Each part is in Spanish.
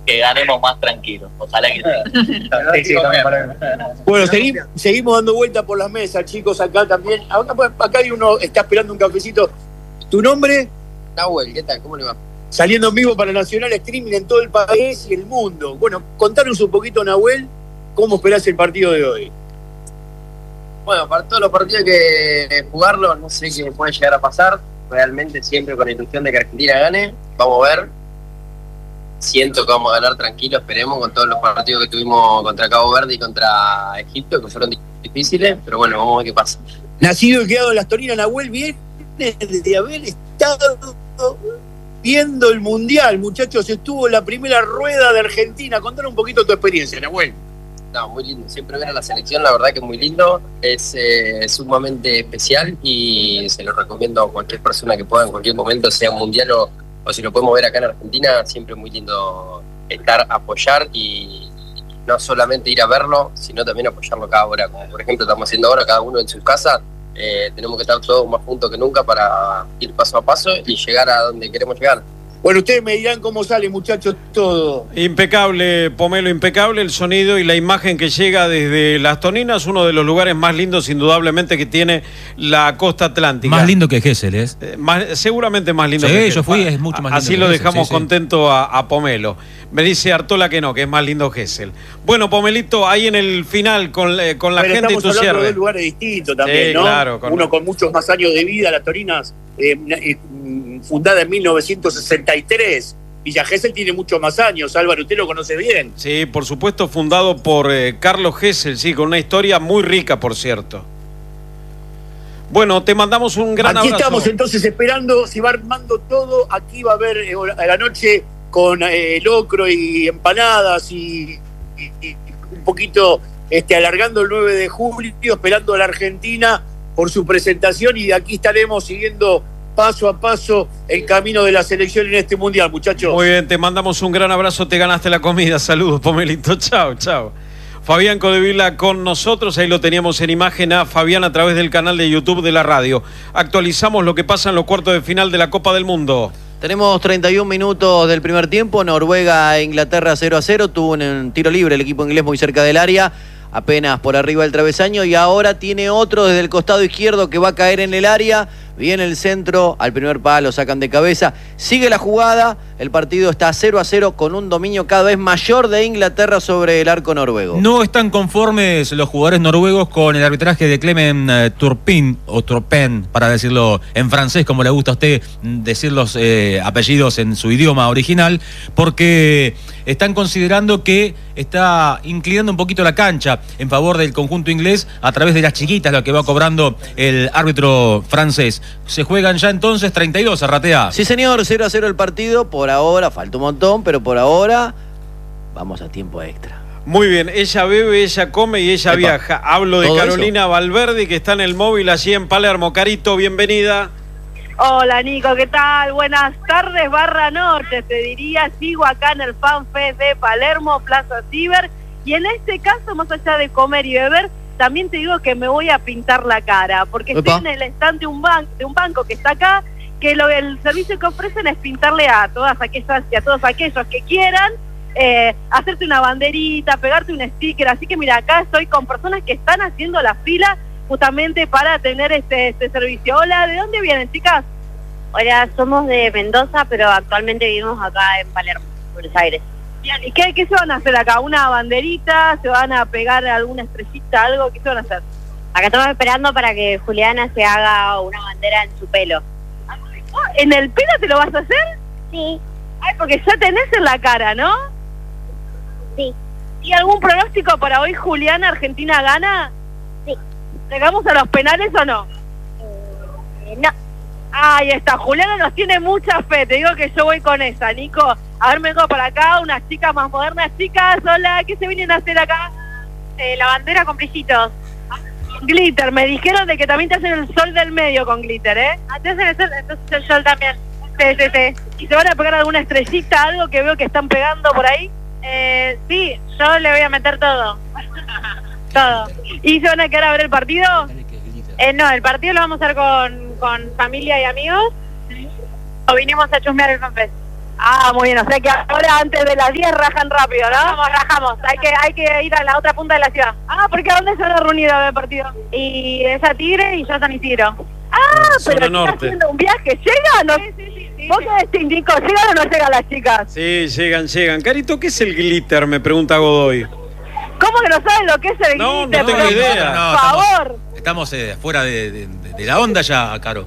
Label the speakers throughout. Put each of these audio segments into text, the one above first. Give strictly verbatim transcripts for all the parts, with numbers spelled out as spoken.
Speaker 1: que ganemos más tranquilos. Ojalá que
Speaker 2: sí, sí, bueno, seguimos, seguimos dando vuelta por las mesas, chicos, acá también. Acá, acá hay uno, está esperando un cafecito. ¿Tu nombre?
Speaker 3: Nahuel, ¿qué tal? ¿Cómo le va?
Speaker 2: Saliendo en vivo para Nacional Streaming en todo el país y el mundo. Bueno, contanos un poquito, Nahuel, ¿cómo esperás el partido de hoy?
Speaker 3: Bueno, para todos los partidos que jugarlo, no sé qué puede llegar a pasar. Realmente siempre con la ilusión de que Argentina gane. Vamos a ver. Siento que vamos a ganar tranquilo, esperemos, con todos los partidos que tuvimos contra Cabo Verde y contra Egipto, que fueron difíciles, pero bueno, vamos a ver qué pasa.
Speaker 2: Nacido y criado en Las Toninas, Nahuel viene de haber estado viendo el Mundial, muchachos. Estuvo en la primera rueda de Argentina. Contanos un poquito tu experiencia, Nahuel.
Speaker 3: No, muy lindo. Siempre ver a la selección, la verdad que es muy lindo. Es eh, sumamente especial y se lo recomiendo a cualquier persona que pueda en cualquier momento, sea mundial o, o si lo podemos ver acá en Argentina. Siempre es muy lindo estar, apoyar y no solamente ir a verlo, sino también apoyarlo cada hora. Como por ejemplo estamos haciendo ahora, cada uno en su casa. Eh, tenemos que estar todos más juntos que nunca para ir paso a paso y llegar a donde queremos llegar.
Speaker 2: Bueno, ustedes me dirán cómo sale, muchachos, todo.
Speaker 4: Impecable, Pomelo, impecable el sonido y la imagen que llega desde Las Toninas, uno de los lugares más lindos indudablemente que tiene la costa atlántica.
Speaker 5: Más lindo que Gesell, ¿es?
Speaker 4: Eh, más, seguramente más lindo
Speaker 5: sí,
Speaker 4: que Gesell.
Speaker 5: yo fui, es mucho más lindo.
Speaker 4: Así
Speaker 5: que
Speaker 4: lo
Speaker 5: Gesell,
Speaker 4: dejamos
Speaker 5: sí,
Speaker 4: contento sí. A, a Pomelo. Me dice Artola que no, que es más lindo Gesell. Bueno, Pomelito, ahí en el final con, eh, con la
Speaker 2: Pero
Speaker 4: gente y tu cierre.
Speaker 2: Estamos hablando de lugares distintos también,
Speaker 4: sí,
Speaker 2: ¿no?
Speaker 4: Claro, con...
Speaker 2: Uno con muchos más años de vida, Las Toninas, eh, eh, fundada en mil novecientos sesenta y tres. Villa Gesell tiene muchos más años. Álvaro, usted lo conoce bien.
Speaker 4: Sí, por supuesto, fundado por eh, Carlos Gesell, sí, con una historia muy rica, por cierto. Bueno, te mandamos un gran
Speaker 2: Aquí
Speaker 4: abrazo.
Speaker 2: Aquí estamos entonces esperando, se va armando todo. Aquí va a haber eh, a la noche con eh, locro y empanadas y, y, y un poquito este, alargando el nueve de julio, esperando a la Argentina por su presentación, y de aquí estaremos siguiendo paso a paso el camino de la selección en este mundial, muchachos.
Speaker 4: Muy bien, te mandamos un gran abrazo, te ganaste la comida. Saludos, Pomelito. Chao, chao. Fabián Codevila con nosotros, ahí lo teníamos en imagen a Fabián a través del canal de YouTube de la radio. Actualizamos lo que pasa en los cuartos de final de la Copa del Mundo.
Speaker 6: Tenemos treinta y un minutos del primer tiempo, Noruega e Inglaterra cero a cero, tuvo un tiro libre el equipo inglés muy cerca del área, apenas por arriba del travesaño, y ahora tiene otro desde el costado izquierdo que va a caer en el área. Viene el centro, al primer palo sacan de cabeza, sigue la jugada, el partido está cero a cero con un dominio cada vez mayor de Inglaterra sobre el arco noruego.
Speaker 5: No están conformes los jugadores noruegos con el arbitraje de Clement eh, Turpin, o Turpin, para decirlo en francés, como le gusta a usted decir los eh, apellidos en su idioma original, porque están considerando que está inclinando un poquito la cancha en favor del conjunto inglés a través de las chiquitas, lo que va cobrando el árbitro francés. Se juegan ya entonces treinta y dos, Arratea.
Speaker 6: Sí, señor, cero a cero el partido. Por ahora, falta un montón, pero por ahora vamos a tiempo extra.
Speaker 4: Muy bien, ella bebe, ella come y ella
Speaker 6: Epa.
Speaker 4: viaja. Hablo de Carolina
Speaker 6: eso?
Speaker 4: Valverde, que está en el móvil allí en Palermo. Carito, bienvenida.
Speaker 7: Hola, Nico, ¿qué tal? Buenas tardes barra noches, te diría. Sigo acá en el FanFest de Palermo, Plaza Ciber. Y en este caso, más allá de comer y beber, también te digo que me voy a pintar la cara, porque
Speaker 6: Epa.
Speaker 7: estoy en el stand de un, ban de un banco que está acá, que lo, el servicio que ofrecen es pintarle a todas aquellas y a todos aquellos que quieran, eh, hacerte una banderita, pegarte un sticker. Así que mira, acá estoy con personas que están haciendo la fila justamente para tener este, este servicio. Hola, ¿de dónde vienen, chicas?
Speaker 8: Hola, somos de Mendoza, pero actualmente vivimos acá en Palermo, Buenos Aires.
Speaker 7: Bien, ¿y qué, qué se van a hacer acá? ¿Una banderita? ¿Se van a pegar alguna estrellita, algo? ¿Qué se van a hacer?
Speaker 8: Acá estamos esperando para que Juliana se haga una bandera en su pelo.
Speaker 7: ¿En el pelo te lo vas a hacer?
Speaker 8: Sí.
Speaker 7: Ay, porque ya tenés en la cara, ¿no?
Speaker 8: Sí.
Speaker 7: ¿Y algún pronóstico para hoy, Juliana? ¿Argentina gana?
Speaker 8: Sí.
Speaker 7: ¿Llegamos a los penales o no?
Speaker 8: Eh, no.
Speaker 7: Ahí está, Juliana nos tiene mucha fe, te digo que yo voy con esa, Nico. A ver, vengo para acá, unas chicas más modernas. Chicas, hola, ¿qué se vienen a hacer acá?
Speaker 8: Eh, la bandera con brillitos.
Speaker 7: Glitter, me dijeron de que también te hacen el sol del medio con glitter, ¿eh?
Speaker 8: Ah, te hacen el sol, entonces el sol también.
Speaker 7: Sí, sí, sí. ¿Y se van a pegar alguna estrellita, algo que veo que están pegando por ahí?
Speaker 8: Eh, sí, yo le voy a meter todo. Todo.
Speaker 7: ¿Y se van a quedar a ver el partido?
Speaker 8: Eh, no, el partido lo vamos a hacer con, con familia y amigos. O vinimos a chusmear el FanFest.
Speaker 7: Ah, muy bien, o sea que ahora antes de las diez rajan rápido, ¿no? Vamos, rajamos, hay que, hay que ir a la otra punta de la ciudad. Ah, porque ¿a dónde se van a reunir a ver el partido? Y es a Tigre y yo a San Isidro. Ah,
Speaker 4: Zona
Speaker 7: pero
Speaker 4: norte.
Speaker 7: ¿estás haciendo un viaje? ¿Llega o no? Sí, sí, sí, sí. ¿Vos qué decís, Nico? ¿Llegan o no llegan las chicas?
Speaker 4: Sí, llegan, llegan. Carito, ¿qué es el glitter? Me pregunta Godoy.
Speaker 7: ¿Cómo que no saben lo que es el
Speaker 4: No,
Speaker 7: glitter?
Speaker 4: no tengo
Speaker 7: Pero,
Speaker 4: idea.
Speaker 5: No,
Speaker 7: Por favor.
Speaker 5: Estamos eh, fuera de, de- de la onda ya, Caro.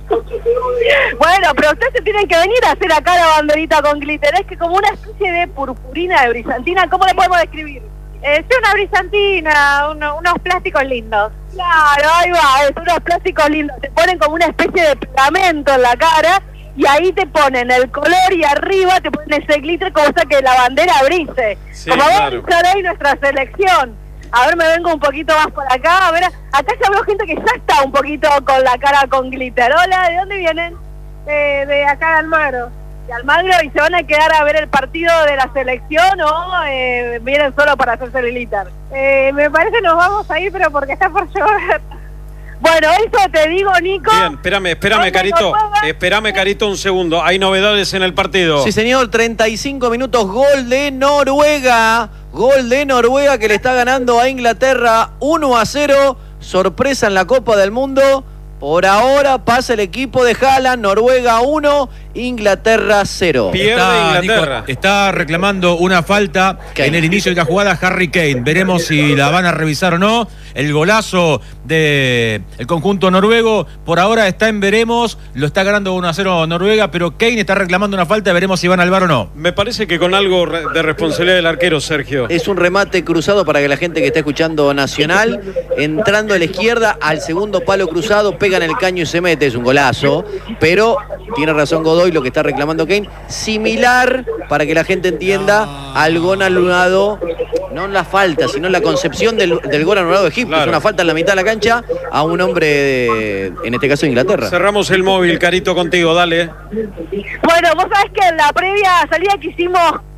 Speaker 7: Bueno, pero ustedes se tienen que venir a hacer acá la banderita con glitter. Es que como una especie de purpurina de brillantina. ¿Cómo le podemos describir?
Speaker 9: Es una brillantina, uno- unos plásticos lindos.
Speaker 7: Claro, ahí va, es unos plásticos lindos. Te ponen como una especie de pegamento en la cara y ahí te ponen el color y arriba te ponen ese glitter como sea que la bandera brille.
Speaker 4: Sí,
Speaker 7: como
Speaker 4: claro.
Speaker 7: vamos a estar ahí nuestra selección. A ver, me vengo un poquito más por acá. A ver, acá ya veo gente que ya está un poquito con la cara con glitter. Hola, ¿de dónde vienen?
Speaker 9: Eh, de acá de Almagro.
Speaker 7: De Almagro, ¿y se van a quedar a ver el partido de la selección o eh, vienen solo para hacerse el glitter?
Speaker 9: Eh, me parece nos vamos a ir, pero porque está por llover.
Speaker 7: Bueno, eso te digo, Nico.
Speaker 4: Bien, espérame, espérame,
Speaker 7: ¿Dónde
Speaker 4: Carito.
Speaker 7: Noruega?
Speaker 4: Espérame, Carito, un segundo. Hay novedades en el partido.
Speaker 6: Sí, señor, treinta y cinco minutos, gol de Noruega. Gol de Noruega que le está ganando a Inglaterra uno a cero. Sorpresa en la Copa del Mundo. Por ahora pasa el equipo de Haaland, Noruega uno, Inglaterra cero.
Speaker 4: Pierde Inglaterra.
Speaker 5: Nico, está reclamando una falta
Speaker 6: Kane.
Speaker 5: en el inicio de la jugada Harry Kane. Veremos si la van a revisar o no. El golazo del conjunto noruego por ahora está en veremos. Lo está ganando uno a cero Noruega, pero Kane está reclamando una falta. Veremos si van al VAR o no.
Speaker 4: Me parece que con algo re- de responsabilidad del arquero, Sergio.
Speaker 6: Es un remate cruzado para que la gente que está escuchando Nacional, entrando a la izquierda, al segundo palo cruzado, pega en el caño y se mete. Es un golazo, pero tiene razón Godoy, lo que está reclamando Kane. Similar, para que la gente entienda, al gol anulado, no en la falta, sino en la concepción del, del gol anulado de Egipto.
Speaker 4: Claro.
Speaker 6: Es una falta en la mitad de la cancha a un hombre, de, en este caso de Inglaterra.
Speaker 4: Cerramos el móvil, Carito, contigo, dale.
Speaker 7: Bueno, vos sabés que en la previa salida que hicimos...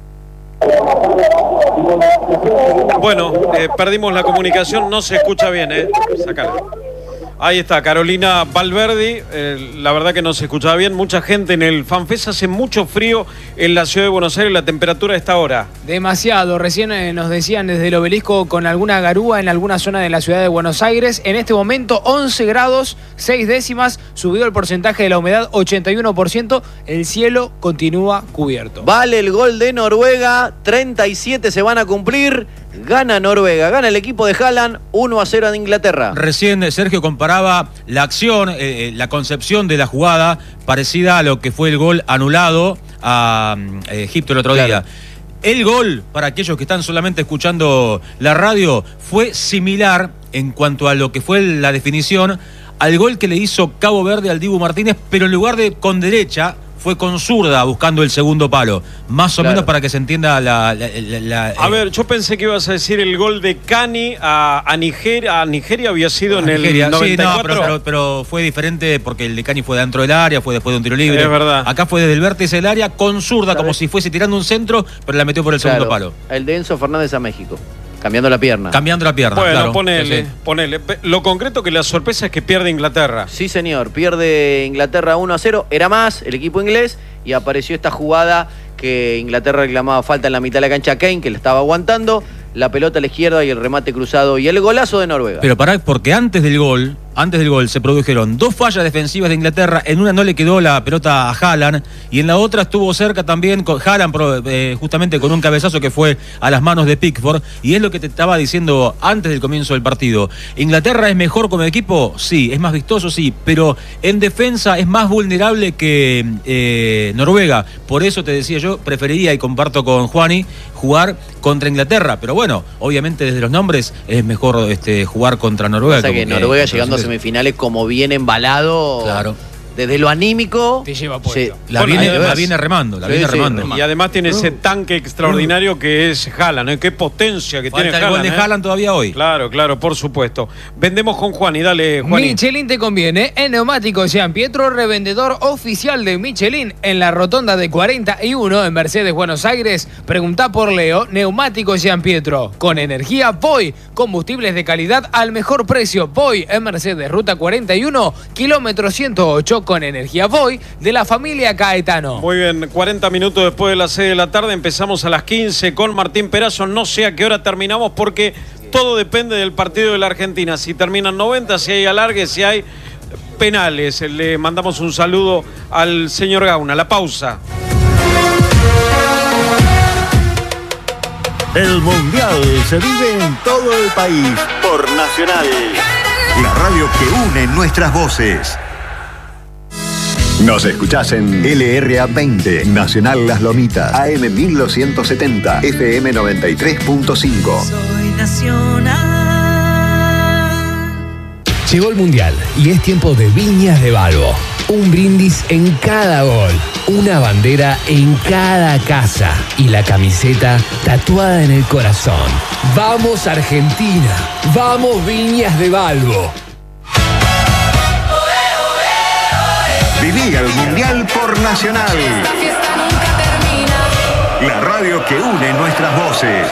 Speaker 4: Bueno, eh, perdimos la comunicación, no se escucha bien, ¿eh? Sácala. Ahí está, Carolina Valverdi. Eh, la verdad que no se escuchaba bien. Mucha gente en el FanFest. Hace mucho frío en la ciudad de Buenos Aires. La temperatura a esta hora.
Speaker 10: Demasiado. Recién eh, nos decían desde el obelisco con alguna garúa en alguna zona de la ciudad de Buenos Aires. En este momento once grados, seis décimas. Subió el porcentaje de la humedad, ochenta y uno por ciento. El cielo continúa cubierto.
Speaker 6: Vale el gol de Noruega, treinta y siete se van a cumplir. Gana Noruega, gana el equipo de Haaland, uno a cero en Inglaterra.
Speaker 5: Recién Sergio comparaba la acción, eh, la concepción de la jugada parecida a lo que fue el gol anulado a eh, Egipto el otro
Speaker 6: Claro.
Speaker 5: día. El gol, para aquellos que están solamente escuchando la radio, fue similar en cuanto a lo que fue la definición al gol que le hizo Cabo Verde al Dibu Martínez, pero en lugar de con derecha, fue con zurda buscando el segundo palo. Más o
Speaker 6: Claro.
Speaker 5: menos para que se entienda la... la- la- la-
Speaker 4: A
Speaker 5: eh,
Speaker 4: ver, yo pensé que ibas a decir el gol de Cani a, a Nigeria. A Nigeria había sido en
Speaker 5: Nigeria.
Speaker 4: el
Speaker 5: Sí,
Speaker 4: noventa y
Speaker 5: no,
Speaker 4: cuatro.
Speaker 5: pero, pero- pero fue diferente porque el de Cani fue dentro del área, fue después de un tiro libre.
Speaker 4: Es verdad.
Speaker 5: Acá fue desde el vértice del área con zurda, como si fuese tirando un centro, pero la metió por el segundo
Speaker 6: Claro,
Speaker 5: palo.
Speaker 6: el de Enzo Fernández a México, cambiando la pierna.
Speaker 5: Cambiando la pierna.
Speaker 4: Bueno,
Speaker 5: claro.
Speaker 4: ponele,
Speaker 5: Sí, sí.
Speaker 4: ponele. Pe- Lo concreto que la sorpresa es que pierde Inglaterra.
Speaker 6: Sí, señor, pierde Inglaterra uno a cero, era más el equipo inglés y apareció esta jugada que Inglaterra reclamaba falta en la mitad de la cancha a Kane, que la estaba aguantando, la pelota a la izquierda y el remate cruzado y el golazo de Noruega.
Speaker 5: Pero pará, porque antes del gol, antes del gol se produjeron dos fallas defensivas de Inglaterra. En una no le quedó la pelota a Haaland y en la otra estuvo cerca también con Haaland, pro- eh, justamente con un cabezazo que fue a las manos de Pickford. Y es lo que te estaba diciendo antes del comienzo del partido. ¿Inglaterra es mejor como equipo? Sí. ¿Es más vistoso? Sí. Pero en defensa es más vulnerable que eh, Noruega. Por eso te decía yo, preferiría, y comparto con Juani, jugar contra Inglaterra. Pero bueno, obviamente desde los nombres es mejor este, jugar contra Noruega.
Speaker 6: Pasa que
Speaker 5: como
Speaker 6: Noruega
Speaker 5: contra
Speaker 6: llegando a
Speaker 5: los ingleses.
Speaker 6: semifinales como bien embalado,
Speaker 5: Claro.
Speaker 6: desde lo anímico,
Speaker 10: Te lleva puesto.
Speaker 6: se-
Speaker 5: La
Speaker 4: Bueno,
Speaker 5: viene,
Speaker 4: además-
Speaker 5: la viene remando, la
Speaker 6: Sí,
Speaker 5: viene
Speaker 6: sí,
Speaker 5: remando.
Speaker 6: remando.
Speaker 4: Y además tiene ese tanque extraordinario que es Haaland, ¿eh? Qué potencia que
Speaker 5: Falta
Speaker 4: tiene
Speaker 5: el gol
Speaker 4: Haaland.
Speaker 5: de
Speaker 4: ¿eh?
Speaker 5: Haaland todavía hoy.
Speaker 4: Claro, claro, por supuesto. Vendemos con Juan y dale, Juan.
Speaker 10: Michelin te conviene. En Neumáticos Jean Pietro, revendedor oficial de Michelin en la rotonda de cuarenta y uno en Mercedes, Buenos Aires. Preguntá por Leo. Neumáticos Jean Pietro. Con energía Voy. Combustibles de calidad al mejor precio. Voy en Mercedes, ruta cuarenta y uno, kilómetro ciento ocho. pero con energía Voy de la familia Caetano.
Speaker 4: Muy bien, cuarenta minutos después de las seis de la tarde, empezamos a las quince con Martín Perazo. No sé a qué hora terminamos porque todo depende del partido de la Argentina. Si terminan noventa, si hay alargue, si hay penales. Le mandamos un saludo al señor Gauna. La pausa.
Speaker 11: El Mundial se vive en todo el país por Nacional, la radio que une nuestras voces. Nos escuchás en L R A veinte, Nacional Las Lomitas, A M mil doscientos setenta, F M noventa y tres punto cinco.
Speaker 12: Soy Nacional. Llegó el Mundial y es tiempo de Viñas de Balbo. Un brindis en cada gol, una bandera en cada casa y la camiseta tatuada en el corazón. ¡Vamos Argentina! ¡Vamos Viñas de Balbo!
Speaker 11: Viví el Mundial por Nacional. La radio que une nuestras voces.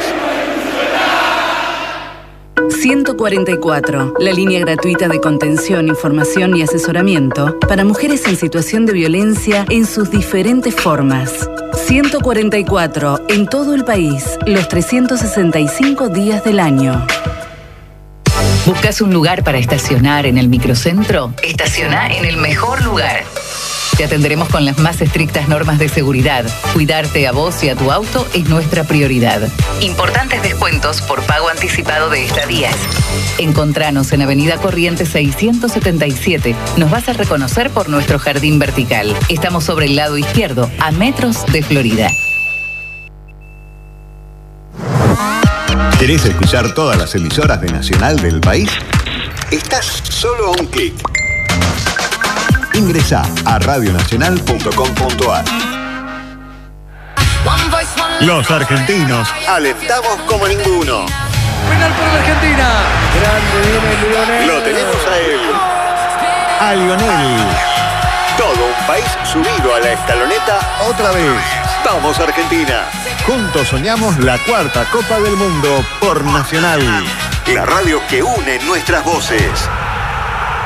Speaker 13: ciento cuarenta y cuatro, la línea gratuita de contención, información y asesoramiento para mujeres en situación de violencia en sus diferentes formas. ciento cuarenta y cuatro, en todo el país, los trescientos sesenta y cinco días del año.
Speaker 14: ¿Buscas un lugar para estacionar en el microcentro? Estaciona en el mejor lugar. Te atenderemos con las más estrictas normas de seguridad. Cuidarte a vos y a tu auto es nuestra prioridad. Importantes descuentos por pago anticipado de estadías. Encontranos en Avenida Corrientes seiscientos setenta y siete. Nos vas a reconocer por nuestro jardín vertical. Estamos sobre el lado izquierdo, a metros de Florida.
Speaker 11: ¿Querés escuchar todas las emisoras de Nacional del país? Estás solo a un clic. Ingresá a radio nacional punto com punto a r. Los argentinos alentamos como ninguno.
Speaker 10: Penal para la Argentina. Grande viene Lionel.
Speaker 11: Lo tenemos a él. A Lionel. Todo un país subido a la escaloneta otra vez. Vamos Argentina. Juntos soñamos la cuarta Copa del Mundo por Nacional. La radio que une nuestras voces.